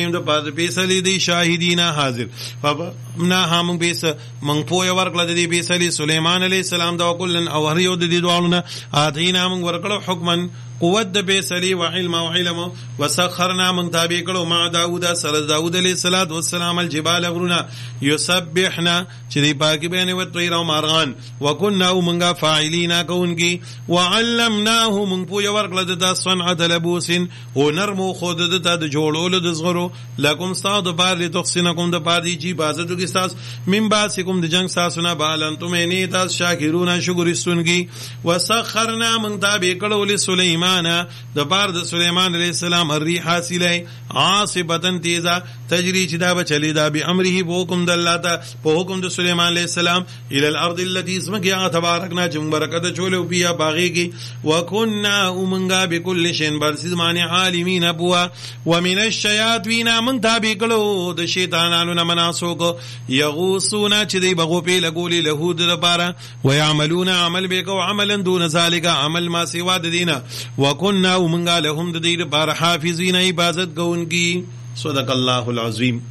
د پاره فیصله دی شاهدینا حاضر فنا هم بیس من پوی ورکړه د دې فیصله سليمان عليه السلام دا کلن او هر یو د دې دوالونه اتینا من ورکړه حکمن قوت د فیصله او علم وسخرنا من تابع کړو مع داوود سره داوود عليه السلام الجبال غرنا يسبحنا چې دی پاکي بینه و طير او مارغان وكنا منغا فاعلين كونکی وعلمناه من پوی ورکړه د صنعه لبوس او نرمو خود د جوړولو د زغرو لکم استاد بار لتحسنکم د پادی جی بازتو کی استاس من باسکم د جنگ ساسنا بالنتم نی تاس شاکرون شکرستونگی وسخرنا من تابع کړو لسليمان د بار د سليمان عليه السلام الريح حاصله عاصبه تیزا تجری چې دا بچلی دا به امره په حکم د الله ته په حکم د سليمان عليه السلام الى الارض التي اسمها تباركنا جم برکت چولو بیا باغی کی وكنا ومنغا بكل شيء برسید معنی عالمین ابوا ومن الشیاطین من تابع کړو د شیطانانو نه مناسو کو یغوسون چې دی بغو په لګولې له د لپاره ويعملون عمل بکو عملا دون ذلك عمل ما سوا د دینه وكنا ومنغا لهم د دې لپاره حافظین عبادت کوونکی صدق الله العظیم.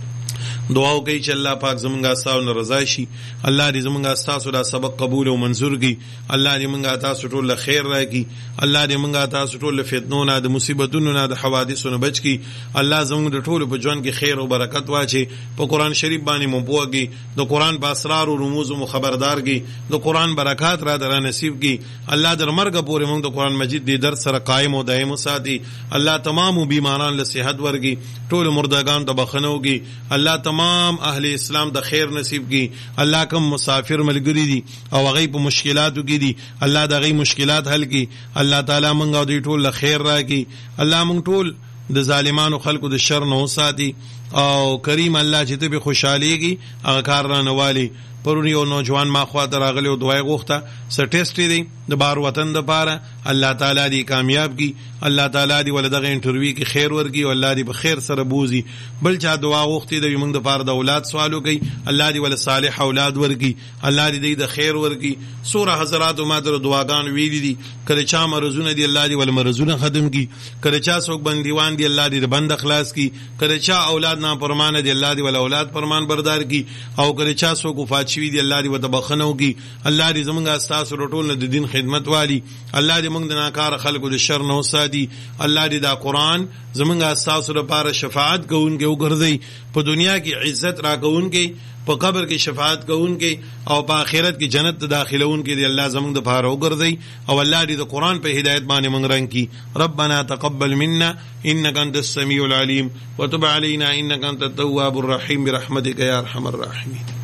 دعا وکړئ چې الله پاک زمونږه ستاسو نه رضا شي، الله دې زمونږه ستاسو دا سبق قبول او منظور کړي، الله دې مونږه تاسو ټول له خیر راکړي، الله دې مونږه تاسو ټول له فتنو نه، د مصیبتونو نه، د حوادثو نه بچ کړي، الله زمونږ د ټولو په ژوند کې خیر او برکت واچي، په قرآن شریف باندې مو پوهږي، د قرآن په اسرار او رموز مو خبردار کړي، د قرآن برکات را در نصیب کړي، الله در مرګ پورې مونږ د قرآن مجید دې درس سره قائم او دائم وساتي، الله تمام بیماران له صحت ورکړي، ټول مردگان ته بخنه وکړي، الله تمام اهل اسلام د خیر نصیب کی، الله کوم مسافر ملګری دي او هغه په مشکلاتو کې دي، الله دا غي مشکلات حل کی، الله تعالی مونږ او دې ټول خیر راکړي، الله مونږ ټول د ظالمانو خلقو د شر نه وساتي، او کریم الله چې ته به خوشاليږي هغه کار رانه والی. پرونی یو نوجوان ما خواته راغلی او دعای غوښته څه ټیسټ دی د بار وطن د پاره، الله تعالی دې کامیاب کی، الله تعالی دې ولدغه انټرویو کې خیر ورګي او الله دې په خیر سره بوزي. بل چا دعا غوښتي د موږ د پاره د اولاد سوالو کوي، الله دې ول صالح اولاد ورګي، الله دې د خیر ورګي. سوره حضرات ما در دعاګان ویلي دي، کله چا مرزونه دي الله دې ول مرزونه ختم کی، کله چا څوک بندیوان دي الله دې بند اخلاص کی، کله چا اولاد نه پرمانه دي الله دې ول اولاد پرمان بردار کی، او کله چا څوک وفات شوی دی الله دې وتبخنو کی، الله دې زمونږه استاسو ټول د دین خدمت والی، الله دې موږ د ناکار خلکو د شر نه وساتي، الله دې دا قرآن زمونږه استاسو لپاره شفاعت کوونکی وګرځي، په دنیا کې عزت را کوونکی، په قبر کې شفاعت کوونکی، او په آخرت کې جنت ته داخلونکی دی، الله زمونږ د لپاره وګرځي، او الله دې د قرآن په هدایت باندې موږ رنګ کی. ربنا تقبل منا انك انت السميع العليم وتب علينا انك انت التواب الرحيم برحمتك يا ارحم الراحمين.